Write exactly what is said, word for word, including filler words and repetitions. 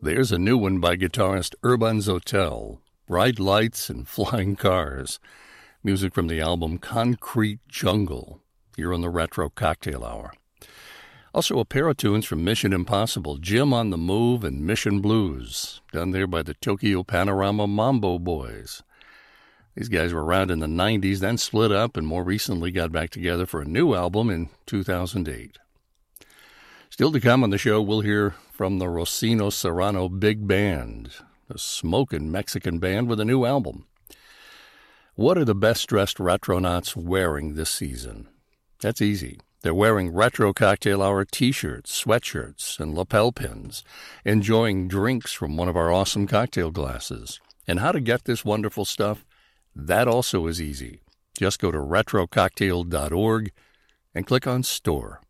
There's a new one by guitarist Urban Zotel, Bright Lights and Flying Cars. Music from the album Concrete Jungle, here on the Retro Cocktail Hour. Also a pair of tunes from Mission Impossible, Jim on the Move and Mission Blues, done there by the Tokyo Panorama Mambo Boys. These guys were around in the nineties, then split up, and more recently got back together for a new album in two thousand eight. Still to come on the show, we'll hear from the Rosino Serrano Big Band, a smokin' Mexican band with a new album. What are the best-dressed retronauts wearing this season? That's easy. They're wearing Retro Cocktail Hour t-shirts, sweatshirts, and lapel pins, enjoying drinks from one of our awesome cocktail glasses. And how to get this wonderful stuff? That also is easy. Just go to retro cocktail dot org and click on Store.